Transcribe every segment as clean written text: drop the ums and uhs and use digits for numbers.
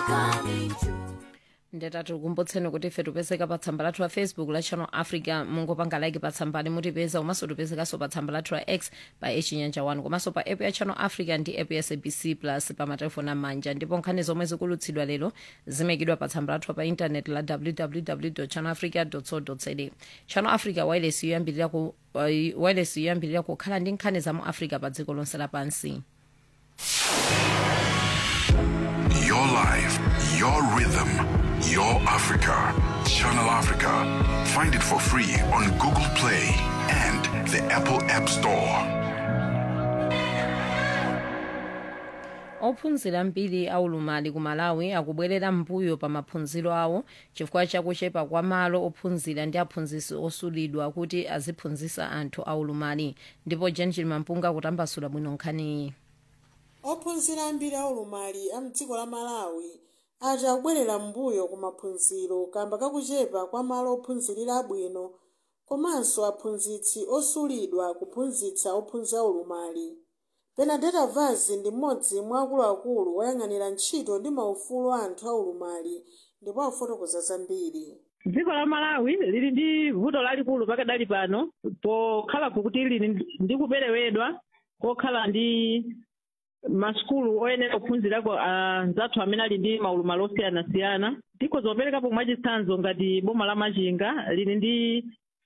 ndetati kumbotseni kuti ife tipezeka pa tsamba lathu la Facebook la Channel Africa, mungopanga like pa tsambali mutipeza, komanso tipezekanso pa tsamba lathu la X pa Chinyanja 1, komanso pa app ya Channel Africa ndi app ya SABC Plus pa matelefoni amanja. Ndipo nkhani zomwe zikulutsidwa lero zimekidwa pa tsamba lathu pa internet la www.channelafrica.co.za. Channel Africa wireless yoyambirira kukhala ndi nkhani za mu Africa pa dziko lonse lapansi. Your life, your rhythm, your Africa. Channel Africa. Find it for free on Google Play and the Apple App Store. Ophunzira mbiri aulumali ku Malawi akubwerera mbuyo pa maphunziro awo chifukwa chakuchepa kwa malo ophunzira ndi aphunzitsi osulidwa kuti aziphunzitsa anthu aulumali. Ndipo Jenjil Mampunga kutambasula bwino nkhaniyi. Ophunzira ambiri aulumali a mdziko la Malawi ati akubwerera mbuyo ku maphunziro kamba kakuchepa kwa malo ophunzirira abwino komanso aphunzitsi osulidwa kuphunzitsa ophunzira aulumali. Benadetta Vazi ndi mmodzi mwa akuluakulu woyang'anira ntchito ndi maufulu a anthu aulumali ndipo afotokoza zambiri. Dziko la Malawi lili ndi vuto lalikulu pakadali pano pokhala kuti lili ndi kuperewedwa kokhala ndi masukulu oyenera kuphunzirako anzathu amene ali ndi maulumali osiyanasiyana. Tiko zoperekapo mwachitsanzo ngati boma la Machinga lili ndi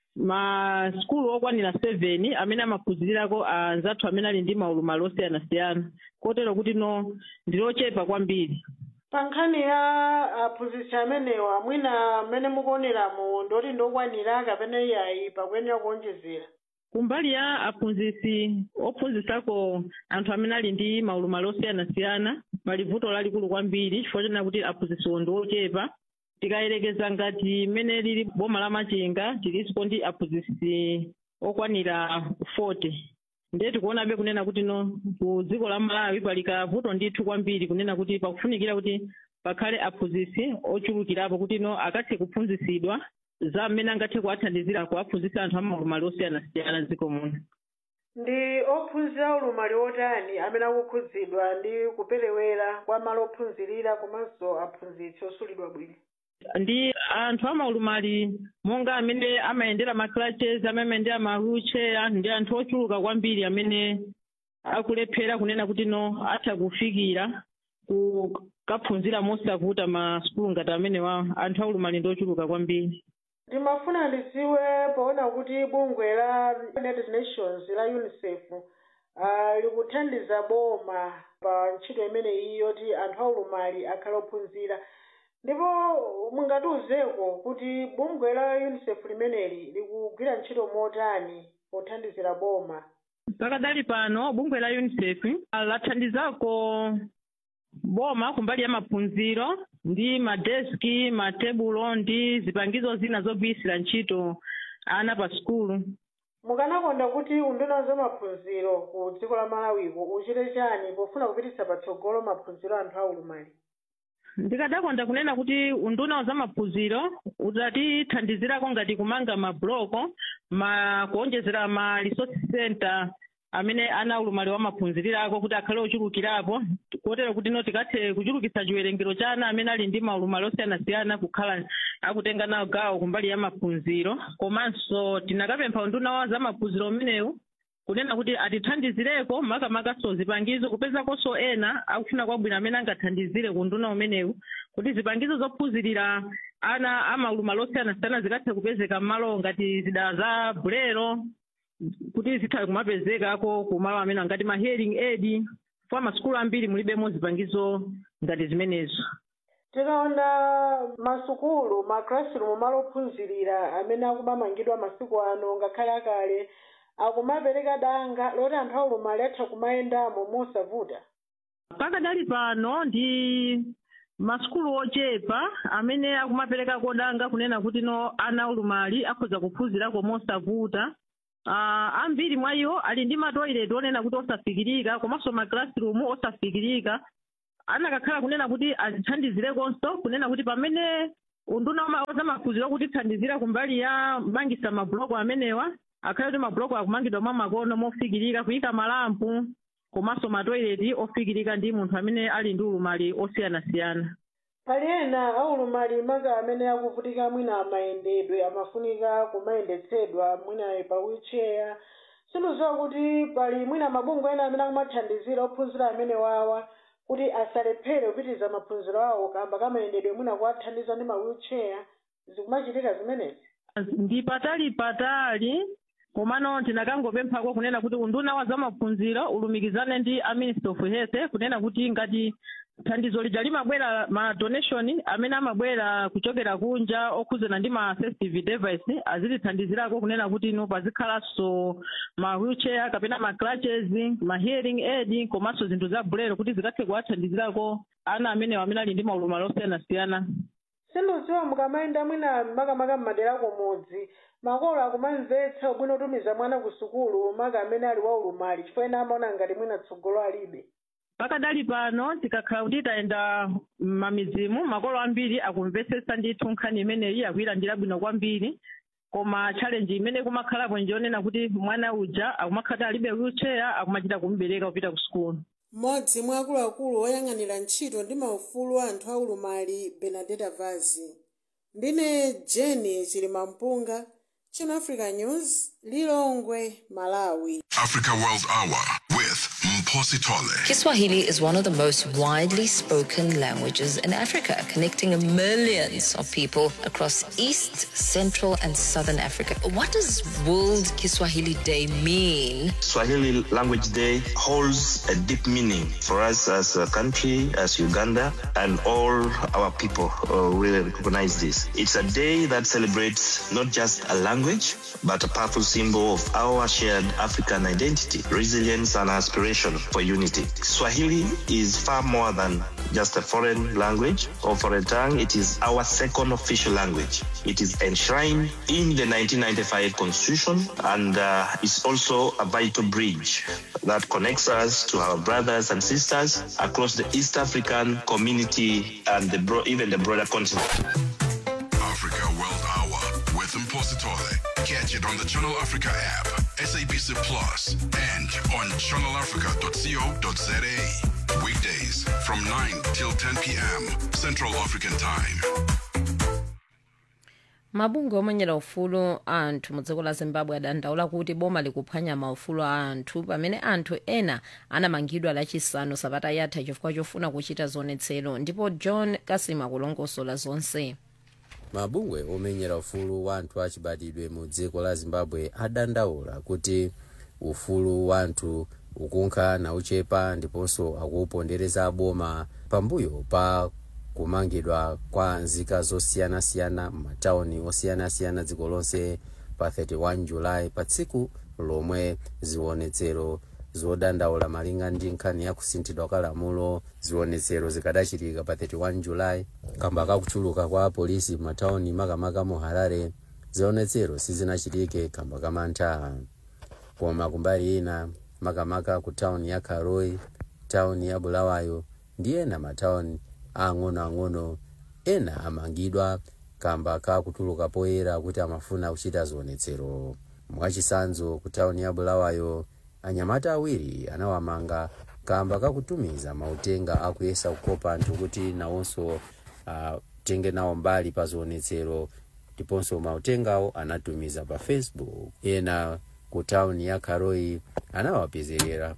masukulu okwanira 7 amene amaphunzirirako anzathu amene ali ndi maulumali osiyanasiyana, kotero kuti ndilochepa kwambiri. Pa nkhani ya aphunzitsi amenewa mwina mmene mukuoneramo ndoti ndokwanira kapena iyayi pakuyenera kuonjezera? Kumbali ya aphunzitsi ophunzitsako anthu amene ali ndi maulumali osiyanasiyana pali vuto lalikulu kwambiri chifukwa chonena kuti aphunzitsiwo ndi ochepa. Tikayerekeza ngati mmene lili boma la Machinga tilinso ndi aphunzitsi okwanira 40. Ndiye tikuonabe kunena kuti ku dziko la Malawi pali kavuto ndithu kwambiri kunena kuti pakufunikira kuti pakhale aphunzitsi ochulukirapo kuti akathe kuphunzitsidwa za mmene angathe kuwathandizira kuwaphunzitsa anthu amaulumali osiyanasiyana dziko muno. Ndi ophunzira aulumali otani amene akukhudzidwa ndi kuperewera kwa malo ophunzirira komanso aphunzitsi osulidwa bwino? Ndi anthu amaulumali monga amene amayendera maclutches, amene amayendera ma-wheelchair, ndi anthu ochuluka kwambiri amene akulephera kunena kuti atha kufikira kukaphunzira mosavuta masukulu ngati amenewa. Anthu aulumali ndi ochuluka kwambiri. Ndimafuna ndidziwe poona kuti bungwe la United Nations la UNICEF likuthandiza boma pa ntchito imeneyi yoti anthu aulumali akhale ophunzira. Ndipo mungatiuzeko kuti bungwe la UNICEF limeneli likugwira ntchito motani pothandizira boma? Pakadali pano bungwe la UNICEF lathandizako boma kumbali ya maphunziro ndi madeski, matebulo ndi zipangizo zina zogwirisira ntchito ana pa sukulu. Mukanakonda kuti unduna za maphunziro ku dziko la Malawiko uchite chani pofuna kupititsa patsogolo maphunziro anthu aulumali? Ndikadakonda kunena kuti unduna za maphunziro utatithandizirako ngati kumanga mabloko, kuonjezera ma resource center amene ana aulumali wamaphunzirirako kuti akhale ochulukirapo, kotero kuti tikathe kuchulukitsa chiwerengero cha ana amene ali ndi maulumali osiyanasiyana kukhala akutenga nawo gawo kumbali ya maphunziro. Komanso tinakapempha unduna za maphunziro umenewu kunena kuti atithandizireko makamakaso zipangizo kupezakonso ena akufuna kwabwino amene angathandizire ku unduna umenewu kuti zipangizo zophunzirira ana amaulumali osiyanasiyana zikathe kupezeka m'malo ngati zida za bulero kuti zitha kumapezekako kumalo amene angati ma hearing aid. Kwa masukulu ambiri mulibemo zipangizo ngati zimenezo. Tikaona masukulu, maklasirumu malo ophunzirira amene akumamangidwa masiku ano ngakhale akale akumapereka danga loti anthu aulumali atha kumayendamo mosavuta. Pakadali pano ndi masukulu ochepa amene akumapereka kodanga kunena kuti ana aulumali akhoza kuphunzirako mosavuta. Ambiri mwa iwo ali ndi matoilet onena kuti osafikirika komanso maklasirumu osafikirika. Anakakhala kunena kuti azithandizirekonso kunena kuti pamene unduna za maphunziro kuti thandizira kumbali ya mangisa mabloko amenewa akhale kuti mabloko akumangidwa mwa makono mofikirika, kuyika malampu komanso matoilet ofikirika ndi munthu amene ali ndi ulumali osiyanasiyana. pali ena aulumali maka amene akuvutika mwina amayendedwe amafunika kumayendetsedwa mwina pa wheelchair. Sindidziwa kuti pali mwina mabungwe ena amene akumathandizira ophunzira amene wawa kuti asalephere kupitiriza maphunziro awo kamba kamayendedwe mwina kuwathandiza ndi ma wheelchair. Zikumachitika zimenezi? Ndi patali komano tinakangopemphako kunena kuti unduna wa zamaphunziro ulumikizane ndi a Ministry of Health kunena kuti ngati thandizo lija limabwera ma donation amene amabwera kuchokera kunja okhuzana ndi ma assistive device azitithandizirako kunena kuti ino pazikhalanso ma wheelchair kapena ma crutches, ma hearing aid komanso zinthu za braille kuti zikathe kuwathandizirako ana amene ali ndi maulumali osiyanasiyana. Sindidziwa mukamayenda mwina makamaka m'madera komodzi makolo akumamvetsa ubwino kutumiza mwana ku sukulu maka amene ali waulumali chifukwa ena amaona ngati mwina tsogolo alibe. Pakadali pano tikakhala kuti tayenda m'mamizimu makolo ambiri akumvetsetsa ndithu nkhani imeneyi akuyilandira bwino kwambiri, koma challenge imene kumakhalapo njonena kuti mwana uja akumakhala alibe wheelchair akumachita kumubereka kupita ku sukulu. Mmodzi mwa akuluakulu oyang'anira ntchito ndi maufulu anthu aulumali Benedetta Vazi. Ndine Jenny Chilimampunga, Channel Africa News, Lilongwe, Malawi. Africa World Hour with Mposi Tole. Kiswahili is one of the most widely spoken languages in Africa, connecting millions of people across East, Central, and Southern Africa. What does World Kiswahili Day mean? Swahili Language Day holds a deep meaning for us as a country, as Uganda, and all our people really recognize this. It's a day that celebrates not just a language, but a powerful symbol of our shared African identity, resilience, and aspiration for unity. Swahili is far more than just a foreign language or foreign tongue. It is our second official language. It is enshrined in the 1995 Constitution and is also a vital bridge that connects us to our brothers and sisters across the East African community and even the broader continent. Africa World Hour with Mposi Tole. Catch it on the Channel Africa app, SABC Plus, and on channelafrica.co.za. Weekdays from 9 till 10 p.m. Central African Time. Mabungwe omenyera ufulu anthu mudziko la Zimbabwe adandaula kuti boma likuphwanya maufulu a anthu pamene anthu ena anamangidwa lachisanu sabata yatha chifukwa chofuna kuchita zionetsero, ndipo John Kasima kulongosola zonse. Mabungwe omenyera ufulu wa anthu achibadidwe mu dziko la Zimbabwe adandaula kuti ufulu wa anthu ukunkha na uchepa ndiponso akuupondereza boma pambuyo pa kumangidwa kwa nzika zosiyana-siyana m'matauni osiyana-siyana dziko lonse pa 31 Julayi pa tsiku lomwe zionetsero zodandaula malinga ndi nkhani ya kusinthidwa kwa lamulo. Zionetsero zikadachitika pa 31 Julayi kamba kakuchuluka kwa polisi m'matauni makamaka mu Harare. Zionetsero sizinachitike kamba kamantha, koma kumbali ina makamaka ku town ya Karoi, town ya Bulawayo ndi ena matauni ang'ono ena amangidwa kamba kakutuluka poyera kuti amafuna kuchita zionetsero. Mwachisanzo ku town ya Bulawayo anyamata awiri anawamanga kamba kakutumiza mautenga akuyesa kukopa anthu kuti nawonso tenge nawo mbali pa zionetsero, ndiponso mautengawo anatumiza pa Facebook. Ena ku town ya Karoi anawapezerera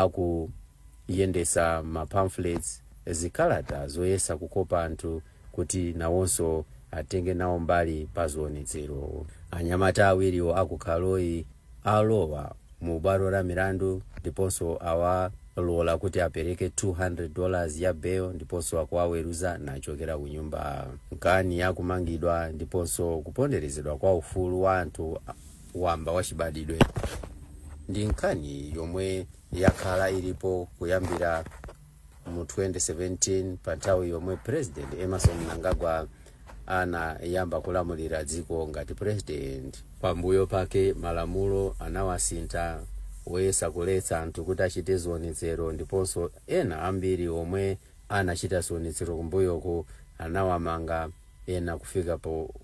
akuyendesa ma pamphlets, zikalata zoyesa kukopa anthu kuti nawonso atenge nawo mbali pa zionetsero. Anyamata awiriwo aku Karoi alowa mu bwalo la milandu ndiponso awalola kuti apereke $200 ya bail ndiponso akuwaweruza nachokera ku nyumba. Nkhani ya kumangidwa ndiponso kuponderezedwa kwa ufulu wa anthu wamba wachibadidwe ndi nkhani yomwe yakhala ilipo kuyambira mu 2017 pa nthawi yomwe President Emmerson Mnangagwa anayamba kulamulira dziko ngati president. Pambuyo pake malamulo anawasintha oyesa kuletsa anthu kuti achite zionetsero, ndiponso ena ambiri omwe anachita zionetsero kumbuyoko anawamanga ena kufika po